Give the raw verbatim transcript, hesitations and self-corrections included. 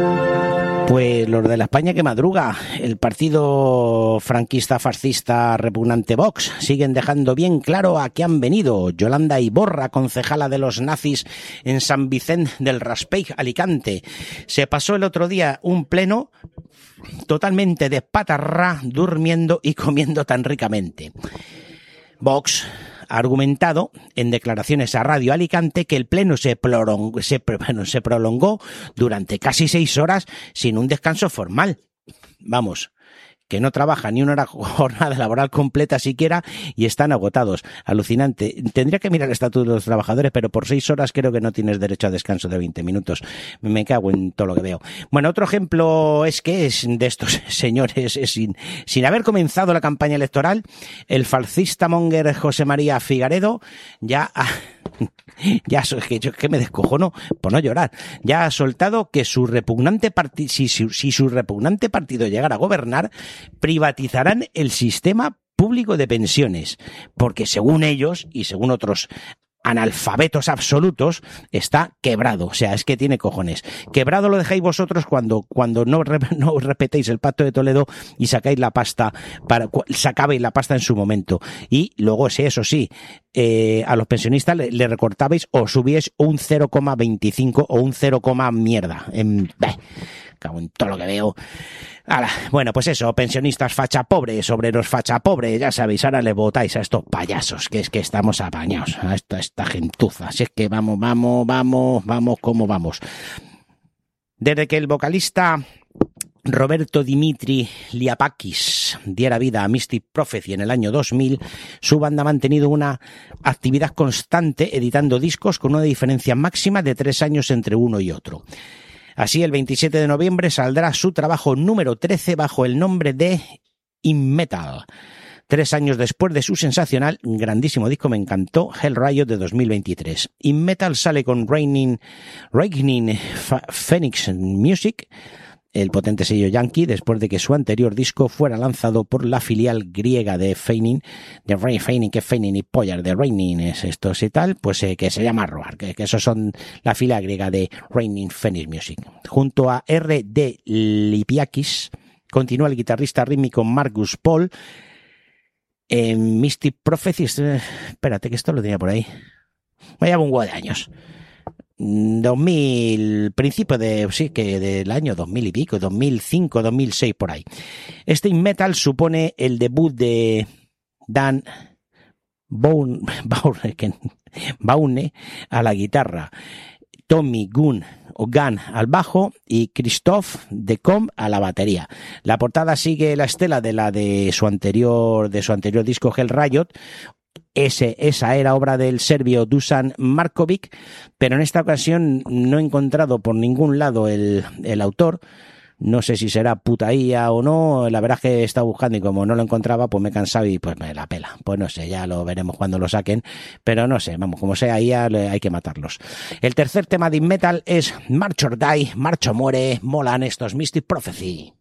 Pues los de la España que madruga, el partido franquista fascista repugnante Vox, siguen dejando bien claro a qué han venido. Yolanda Iborra, concejala de los nazis en San Vicente del Raspeig, Alicante, se pasó el otro día un pleno totalmente de patarrá, durmiendo y comiendo tan ricamente. Vox ha argumentado en declaraciones a Radio Alicante que el pleno se prolongó, se, bueno, se prolongó durante casi seis horas sin un descanso formal. Vamos, que no trabaja ni una hora jornada laboral completa siquiera y están agotados. Alucinante. Tendría que mirar el estatuto de los trabajadores, pero por seis horas creo que no tienes derecho a descanso de veinte minutos. Me cago en todo lo que veo. Bueno, otro ejemplo es que es de estos señores, es sin, sin haber comenzado la campaña electoral, el fascista monger José María Figaredo ya ha, ya que yo que me descojono por no llorar, ya ha soltado que su repugnante partido, si, si, si su repugnante partido llegara a gobernar, privatizarán el sistema público de pensiones, porque según ellos y según otros analfabetos absolutos, está quebrado. O sea, es que tiene cojones. Quebrado lo dejáis vosotros cuando, cuando no, no respetéis el Pacto de Toledo y sacáis la pasta, para, sacabais la pasta en su momento. Y luego, sí, eso sí, eh, a los pensionistas le, le recortabais o subíais un cero coma veinticinco o un cero, mierda. En, bah, cago en todo lo que veo. Ala, bueno, pues eso, pensionistas facha pobres, obreros facha pobres, ya sabéis, ahora le votáis a estos payasos, que es que estamos apañados, a esta, esta gentuza, si es que vamos, vamos, vamos, vamos, como vamos. Desde que el vocalista Roberto Dimitri Liapakis diera vida a Mystic Prophecy en el año dos mil, su banda ha mantenido una actividad constante editando discos con una diferencia máxima de tres años entre uno y otro. Así, el veintisiete de noviembre saldrá su trabajo número trece bajo el nombre de In Metal. Tres años después de su sensacional, grandísimo disco, me encantó, Hell Riot de dos mil veintitrés. In Metal sale con Raining, Raining Phoenix Music, el potente sello yankee, después de que su anterior disco fuera lanzado por la filial griega de Feigning, de Ray Feigning, que Feigning y Pollar de Raining es estos y tal, pues eh, que se llama Roar, que, que esos son la filial griega de Raining Phoenix Music. Junto a R D Lipiakis, continúa el guitarrista rítmico Marcus Paul en Mystic Prophecy. Eh, espérate, que esto lo tenía por ahí. Me lleva un huevo de años. dos mil, principio de, sí, que del año dos mil y pico, dos mil cinco, dos mil seis, por ahí. Este In Metal supone el debut de Dan Baune, Baune a la guitarra, Tommy Gunn o Gunn al bajo y Christophe Decombe a la batería. La portada sigue la estela de la de su anterior, de su anterior disco Hell Riot. Ese, esa era obra del serbio Dusan Markovic, pero en esta ocasión no he encontrado por ningún lado el, el autor. No sé si será putaía o no, la verdad es que he estado buscando y como no lo encontraba, pues me he cansado y pues me la pela. Pues no sé, ya lo veremos cuando lo saquen, pero no sé, vamos, como sea, ahí hay que matarlos. El tercer tema de In Metal es March or Die, Marcho muere, molan estos Mystic Prophecy.